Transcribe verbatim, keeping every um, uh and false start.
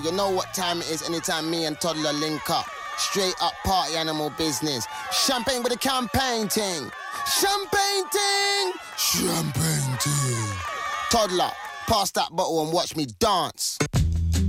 You know what time it is anytime me and Toddler link up. Straight up party animal business. Champagne with a campaign ting. Champagne ting! Champagne ting. Toddler, pass that bottle and watch me dance.